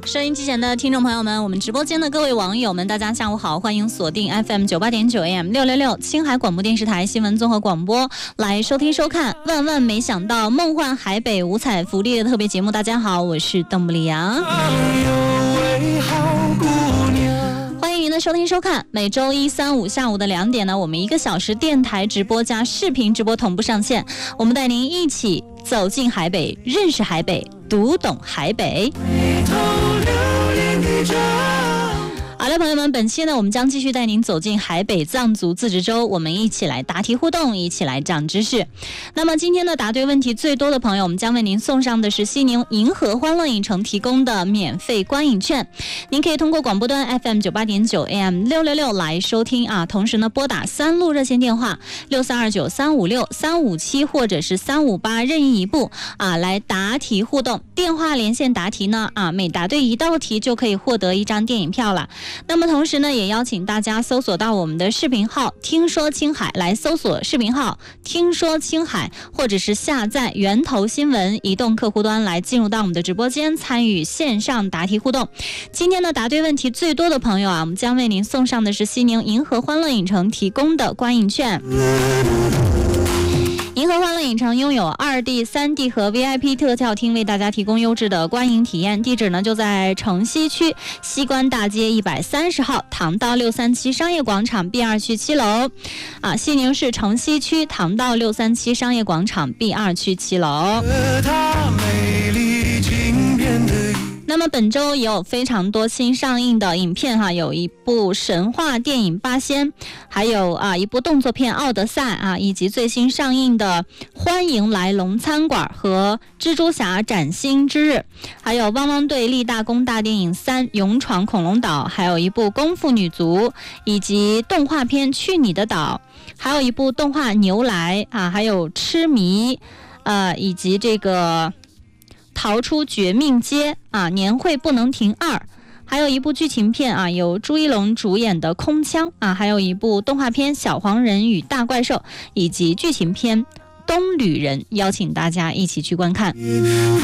收音机前的听众朋友们，我们直播间的各位网友们，大家下午好，欢迎锁定 FM 98.9 AM 666青海广播电视台新闻综合广播来收听收看万万没想到梦幻海北五彩福利的特别节目。大家好，我是邓布利亚，欢迎您的收听收看。每周一、三、五下午的2点呢，我们1个小时电台直播加视频直播同步上线，我们带您一起走进海北，认识海北，读懂海北。好了，朋友们，本期呢，我们将继续带您走进海北藏族自治州，我们一起来答题互动，一起来长知识。那么今天的答对问题最多的朋友，我们将为您送上的是西宁银河欢乐影城提供的免费观影券。您可以通过广播端 FM 98.9 AM 666来收听啊，同时呢，拨打3路热线电话6329 356 357或者是358任意一部啊，来答题互动。电话连线答题呢啊，每答对1道题就可以获得1张电影票了。那么同时呢，也邀请大家搜索到我们的视频号听说青海，来搜索视频号听说青海，或者是下载源头新闻移动客户端来进入到我们的直播间参与线上答题互动。今天呢，答对问题最多的朋友啊，我们将为您送上的是西宁银河欢乐影城提供的观影券。银河欢乐影城拥有2D、3D 和 VIP 特效厅，为大家提供优质的观影体验。地址呢就在城西区西关大街130号唐道637商业广场 B2 区7楼啊，西宁市城西区唐道637商业广场 B2 区7楼。那么本周也有非常多新上映的影片哈，有一部神话电影《八仙》，还有一部动作片《奥德赛》啊，以及最新上映的《欢迎来龙餐馆》和《蜘蛛侠崭新之日》，还有汪汪队立大功大电影3勇闯恐龙岛，还有一部功夫女足，以及动画片《去你的岛》，还有一部动画牛来啊，还有痴迷以及这个逃出绝命街啊，年会不能停2，还有一部剧情片啊，由朱一龙主演的空枪啊，还有一部动画片小黄人与大怪兽，以及剧情片东旅人，邀请大家一起去观看。